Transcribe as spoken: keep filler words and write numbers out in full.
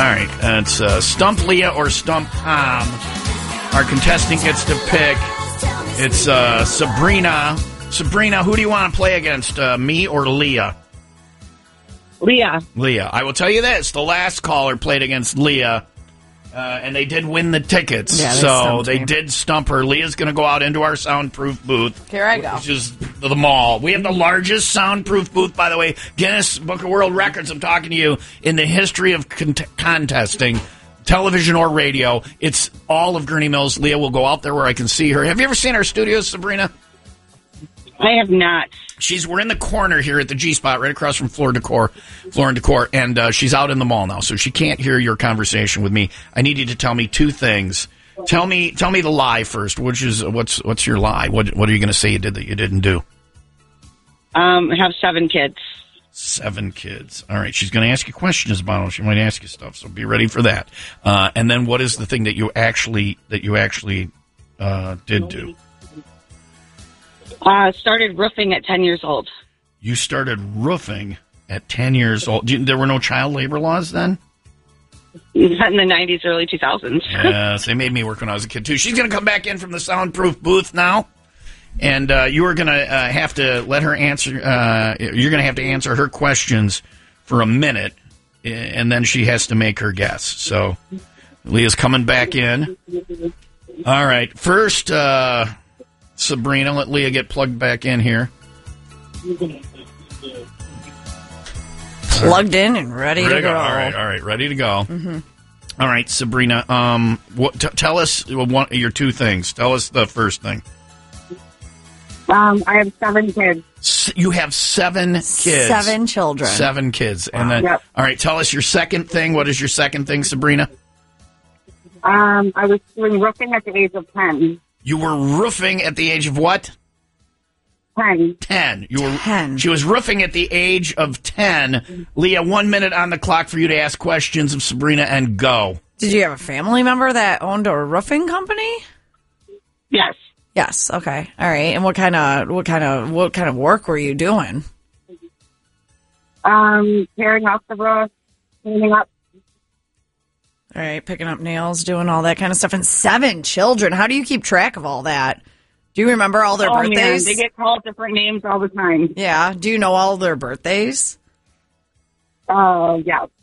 right. Uh, it's uh, Stump Leah or Stump Tom. Our contestant gets to pick. It's uh, Sabrina. Sabrina, who do you want to play against, uh, me or Leah? Leah. Leah. I will tell you this. The last caller played against Leah, uh, and they did win the tickets. Yeah, they so they me. did stump her. Leah's going to go out into our soundproof booth. Here I go. Which is the mall. We have the largest soundproof booth, by the way. Guinness Book of World Records, I'm talking to you, in the history of con- contesting, television or radio. It's all of Gurnee Mills. Leah will go out there where I can see her. Have you ever seen our studios, Sabrina? I have not. She's we're in the corner here at the G Spot, right across from Floor Decor, Floor and Decor, and uh, she's out in the mall now, so she can't hear your conversation with me. I need you to tell me two things. Tell me, tell me the lie first. Which is what's what's your lie? What what are you going to say you did that you didn't do? Um, I have seven kids. Seven kids. All right, she's going to ask you questions about them. She might ask you stuff, so be ready for that. Uh, and then, what is the thing that you actually that you actually uh, did do? Uh, started roofing at ten years old. You started roofing at ten years old. You, there were no child labor laws then? In the nineties, early two thousands. Yes, they made me work when I was a kid, too. She's going to come back in from the soundproof booth now, and uh, you are going to uh, have to let her answer. Uh, you're going to have to answer her questions for a minute, and then she has to make her guess. So Leah's coming back in. All right. First, uh, Sabrina, let Leah get plugged back in here. Plugged in and ready, ready to go. go. All right, all right, ready to go. Mm-hmm. All right, Sabrina. Um, what? T- tell us one, your two things. Tell us the first thing. Um, I have seven kids. S- you have seven kids. Seven children. Seven kids, and then Yep. all right. Tell us your second thing. What is your second thing, Sabrina? Um, I was doing roofing at the age of ten. You were roofing at the age of what? Ten. Ten. You were. Ten. She was roofing at the age of ten. Leah, one minute on the clock for you to ask questions of Sabrina, and go. Did you have a family member that owned a roofing company? Yes. Yes. Okay. All right. And what kind of what kind of what kind of work were you doing? Um, tearing off the roof, cleaning up. All right, picking up nails, doing all that kind of stuff, and seven children. How do you keep track of all that? Do you remember all their oh, birthdays? Man, they get called different names all the time. Yeah. Do you know all their birthdays? Oh, uh, yeah.